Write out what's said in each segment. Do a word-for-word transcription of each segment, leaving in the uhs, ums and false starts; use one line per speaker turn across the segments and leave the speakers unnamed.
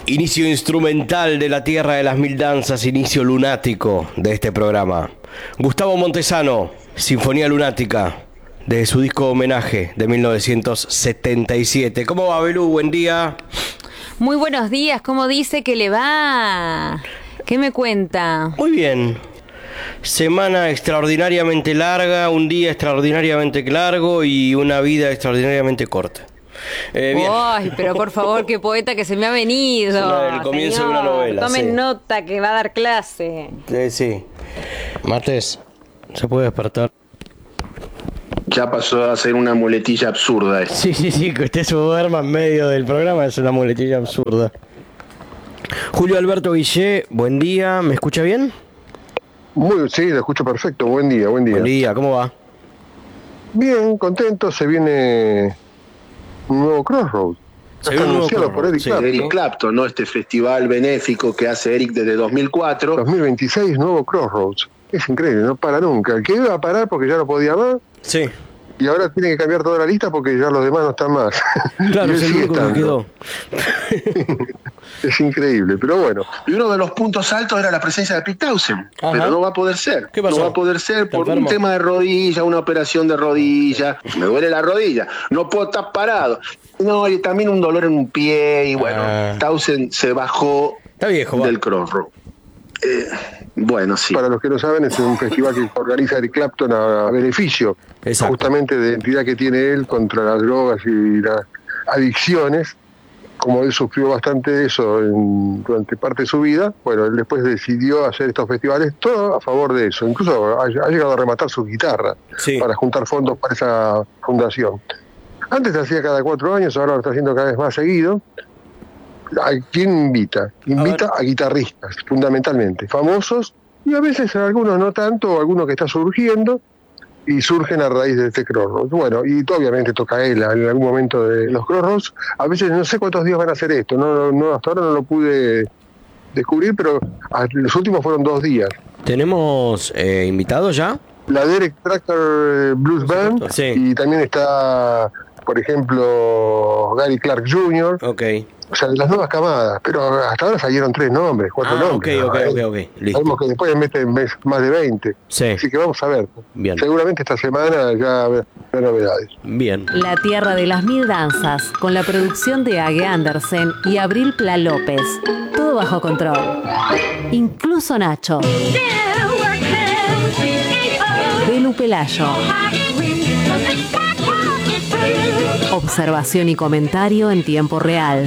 Inicio instrumental de La Tierra de las Mil Danzas, inicio lunático de este programa. Gustavo Montesano, Sinfonía Lunática, de su disco Homenaje de mil novecientos setenta y siete. ¿Cómo va, Belú? Buen día.
Muy buenos días, ¿cómo dice que le va? ¿Qué me cuenta?
Muy bien. Semana extraordinariamente larga, un día extraordinariamente largo y una vida extraordinariamente corta. Eh, bien.
Ay, pero por favor, qué poeta que se me ha venido.
Es una, el comienzo
señor,
de una novela.
Tomen
sí.
nota que va a dar clase.
Eh, sí. Martes, ¿se puede despertar?
Ya pasó a ser una muletilla absurda. Esto.
Sí, sí, sí, que usted se duerma en medio del programa es una muletilla absurda. Julio Alberto Guillé, buen día, ¿me escucha bien?
Muy, sí, lo escucho perfecto, buen día, buen día.
Buen día, ¿cómo va?
Bien, contento, se viene un nuevo Crossroads.
Se
Está
viene un nuevo
anunciado por Eric
sí,
Clapton.
Eric Clapton, ¿no? Este festival benéfico que hace Eric desde dos mil cuatro.
dos mil veintiséis, nuevo Crossroads. Es increíble, no para nunca. El que iba a parar porque ya no podía más,
Sí.
y ahora tiene que cambiar toda la lista porque ya los demás no están más.
Claro,
Y
es
él
el
sigue
único que
estando.
quedó.
Es increíble, pero bueno.
Y uno de los puntos altos era la presencia de Pete Townshend,
Ajá.
pero no va a poder ser.
¿Qué pasó?
No va a poder ser
¿Está
por un
enfermo?
tema de rodilla, una operación de rodilla. Me duele la rodilla, no puedo estar parado. No, y también un dolor en un pie, y bueno,
Ah.
Townshend se bajó
Está viejo, va.
del Crossroads. Eh, bueno, sí.
Para los que no saben, es un festival que organiza Eric Clapton a, a beneficio,
Exacto.
justamente de la entidad que tiene él contra las drogas y las adicciones. Como él sufrió bastante de eso en- durante parte de su vida, bueno, él después decidió hacer estos festivales, todo a favor de eso. Incluso ha, ha llegado a rematar su guitarra
Sí.
para juntar fondos para esa fundación. Antes se hacía cada cuatro años, ahora lo está haciendo cada vez más seguido. ¿A quién invita? Invita a, a guitarristas, fundamentalmente, famosos, y a veces a algunos no tanto, o algunos que está surgiendo, y surgen a raíz de este Crossroads. Bueno, y obviamente toca él en algún momento de los Crossroads. A veces no sé cuántos días van a hacer esto, no, no, hasta ahora no lo pude descubrir, pero a- los últimos fueron dos días.
¿Tenemos eh, invitados ya?
La Derek Tractor Blues Band,
Sí.
y también está, por ejemplo, Gary Clark junior,
Ok.
o sea, de las nuevas camadas, pero hasta ahora salieron tres nombres, cuatro
Ah, ok,
nombres.
ok,
¿no?
ok, ok. Listo.
Sabemos que después meten mes- más de veinte.
Sí.
Así que vamos a ver.
Bien.
Seguramente esta semana ya habrá novedades.
Bien.
La Tierra de las Mil Danzas, con la producción de Age Andersen y Abril Pla López. Todo bajo control. Incluso Nacho. Belu Pelayo. Observación y comentario en tiempo real.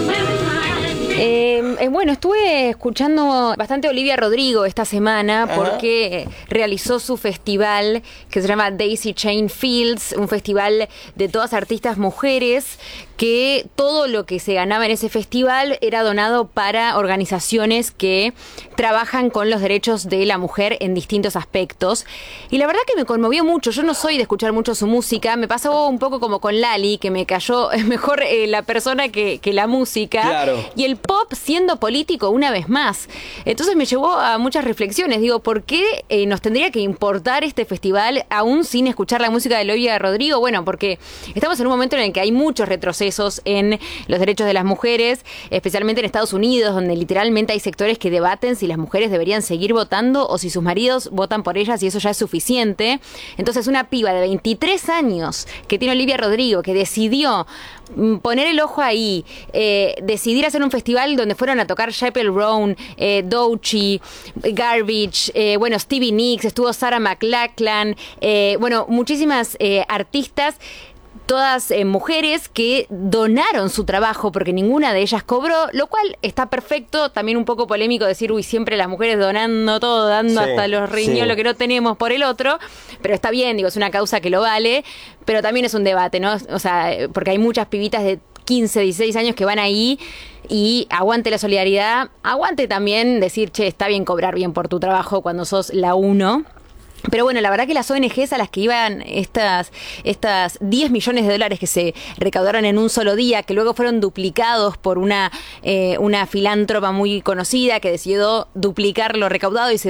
Eh, eh, bueno, estuve escuchando bastante a Olivia Rodrigo esta semana
Ajá.
porque realizó su festival que se llama Daisy Chain Fields, un festival de todas artistas mujeres, que todo lo que se ganaba en ese festival era donado para organizaciones que trabajan con los derechos de la mujer en distintos aspectos. Y la verdad que me conmovió mucho. Yo no soy de escuchar mucho su música. Me pasó un poco como con Lali, que me cayó mejor eh, la persona que, que la música.
Claro.
Y el pop siendo político una vez más. Entonces me llevó a muchas reflexiones. Digo, ¿por qué eh, nos tendría que importar este festival aún sin escuchar la música de Olivia Rodrigo? Bueno, porque estamos en un momento en el que hay muchos retrocesos en los derechos de las mujeres, especialmente en Estados Unidos, donde literalmente hay sectores que debaten si las mujeres deberían seguir votando o si sus maridos votan por ellas y eso ya es suficiente. Entonces una piba de veintitrés años que tiene Olivia Rodrigo, que decidió mm, poner el ojo ahí, eh, decidir hacer un festival donde fueron a tocar Chappell Roan, eh, Doechii, Garbage, eh, bueno, Stevie Nicks, estuvo Sarah McLachlan, eh, bueno, muchísimas eh, artistas, todas eh, mujeres que donaron su trabajo porque ninguna de ellas cobró, lo cual está perfecto. También un poco polémico decir, uy, siempre las mujeres donando todo, dando
Sí,
hasta los riñones,
sí.
lo que no tenemos por el otro, pero está bien, digo, es una causa que lo vale, pero también es un debate, ¿no? O sea, porque hay muchas pibitas de quince, dieciséis años que van ahí y aguante la solidaridad, aguante también decir, che, está bien cobrar bien por tu trabajo cuando sos la uno. Pero bueno, la verdad que las O N Ges a las que iban estas estas diez millones de dólares que se recaudaron en un solo día, que luego fueron duplicados por una, eh, una filántropa muy conocida que decidió duplicar lo recaudado y se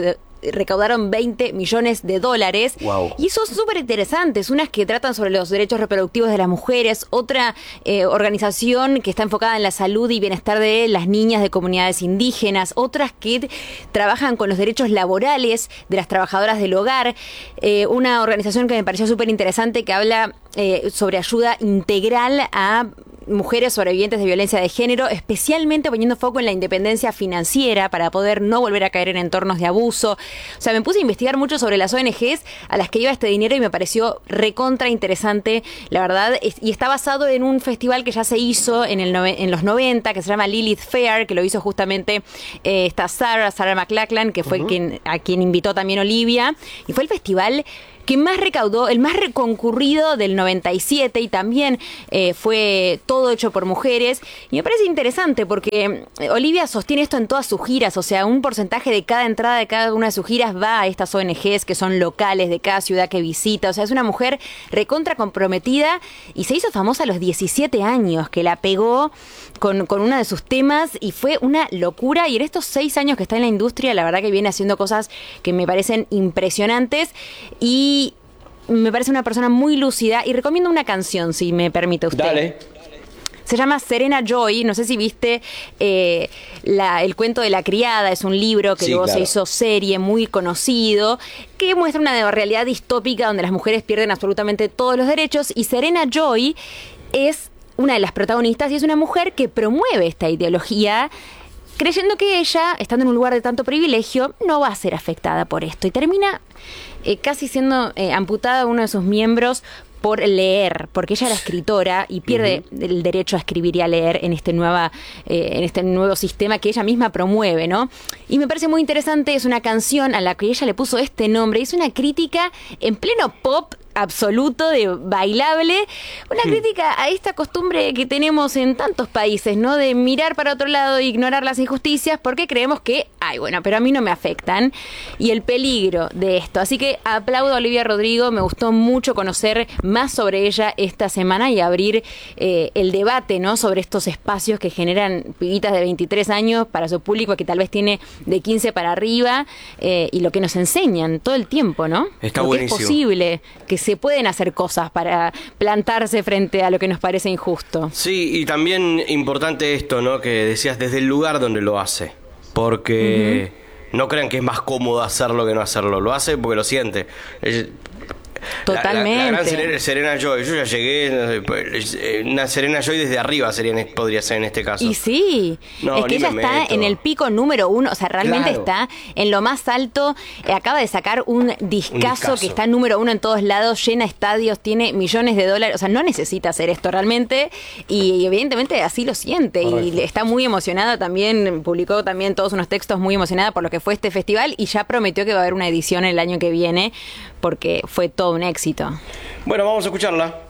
recaudaron veinte millones de dólares.
Wow.
Y son súper interesantes, unas que tratan sobre los derechos reproductivos de las mujeres, otra eh, organización que está enfocada en la salud y bienestar de las niñas de comunidades indígenas, otras que trabajan con los derechos laborales de las trabajadoras del hogar, eh, una organización que me pareció súper interesante que habla eh, sobre ayuda integral a mujeres sobrevivientes de violencia de género, especialmente poniendo foco en la independencia financiera para poder no volver a caer en entornos de abuso. O sea, me puse a investigar mucho sobre las O N Ges a las que iba este dinero y me pareció recontra interesante, la verdad, y está basado en un festival que ya se hizo en, el nove- en los noventa, que se llama Lilith Fair, que lo hizo justamente eh, esta Sarah, Sarah McLachlan, que fue uh-huh. quien, a quien invitó también Olivia, y fue el festival que más recaudó, el más concurrido del noventa y siete, y también eh, fue todo hecho por mujeres. Y me parece interesante porque Olivia sostiene esto en todas sus giras, o sea, un porcentaje de cada entrada de cada una de sus giras va a estas O N Ges que son locales de cada ciudad que visita. O sea, es una mujer recontra comprometida y se hizo famosa a los diecisiete años, que la pegó con, con uno de sus temas y fue una locura. Y en estos seis años que está en la industria, la verdad que viene haciendo cosas que me parecen impresionantes y Y me parece una persona muy lúcida y recomiendo una canción, si me permite usted.
Dale.
Se llama Serena Joy, no sé si viste eh, la, El cuento de la criada, es un libro que
sí,
luego
claro.
se hizo serie, muy conocido, que muestra una realidad distópica donde las mujeres pierden absolutamente todos los derechos, y Serena Joy es una de las protagonistas y es una mujer que promueve esta ideología, creyendo que ella, estando en un lugar de tanto privilegio, no va a ser afectada por esto. Y termina eh, casi siendo eh, amputada uno de sus miembros por leer, porque ella era escritora y pierde uh-huh. el derecho a escribir y a leer en este, nueva, eh, en este nuevo sistema que ella misma promueve, ¿no? Y me parece muy interesante, es una canción a la que ella le puso este nombre, es una crítica en pleno pop absoluto, de bailable, una sí. crítica a esta costumbre que tenemos en tantos países, ¿no? De mirar para otro lado e ignorar las injusticias porque creemos que, ay, bueno, pero a mí no me afectan, y el peligro de esto. Así que aplaudo a Olivia Rodrigo, me gustó mucho conocer más sobre ella esta semana y abrir eh, el debate, ¿no? Sobre estos espacios que generan pibitas de veintitrés años para su público que tal vez tiene de quince para arriba, eh, y lo que nos enseñan todo el tiempo, ¿no?
Está
Porque
buenísimo.
Es posible que se pueden hacer cosas para plantarse frente a lo que nos parece injusto.
Sí, y también importante esto, ¿no? Que decías, desde el lugar donde lo hace. Porque uh-huh. no crean que es más cómodo hacerlo que no hacerlo. Lo hace porque lo siente. Es,
Totalmente.
La, la, la gran Serena, Serena Joy. Yo ya llegué. Una Serena Joy desde arriba sería, podría ser en este caso.
Y sí, no, es que ella está meto. en el pico número uno. O sea, realmente claro. está en lo más alto. Eh, acaba de sacar un discazo, un discazo que está número uno en todos lados, llena estadios, tiene millones de dólares. O sea, no necesita hacer esto realmente. Y evidentemente así lo siente. Correcto. Y está muy emocionada también. Publicó también todos unos textos muy emocionada por lo que fue este festival. Y ya prometió que va a haber una edición el año que viene, porque fue todo un éxito.
Bueno, vamos a escucharla.